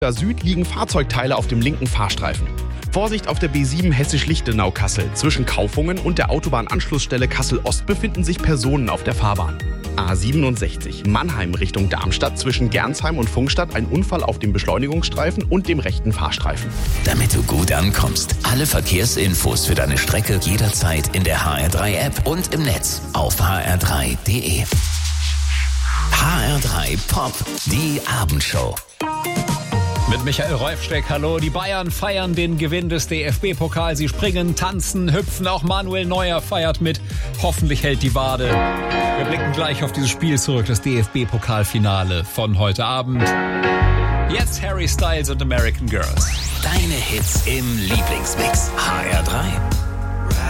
Süd liegen Fahrzeugteile auf dem linken Fahrstreifen. Vorsicht auf der B7 Hessisch-Lichtenau-Kassel. Zwischen Kaufungen und der Autobahnanschlussstelle Kassel-Ost befinden sich Personen auf der Fahrbahn. A67 Mannheim Richtung Darmstadt. Zwischen Gernsheim und Pfungstadt ein Unfall auf dem Beschleunigungsstreifen und dem rechten Fahrstreifen. Damit du gut ankommst, alle Verkehrsinfos für deine Strecke jederzeit in der HR3-App und im Netz auf hr3.de. HR3 Pop, die Abendshow. Mit Michael Räufsteck, hallo. Die Bayern feiern den Gewinn des DFB-Pokals. Sie springen, tanzen, hüpfen. Auch Manuel Neuer feiert mit. Hoffentlich hält die Wade. Wir blicken gleich auf dieses Spiel zurück, das DFB-Pokalfinale von heute Abend. Jetzt Harry Styles und American Girls. Deine Hits im Lieblingsmix. HR3.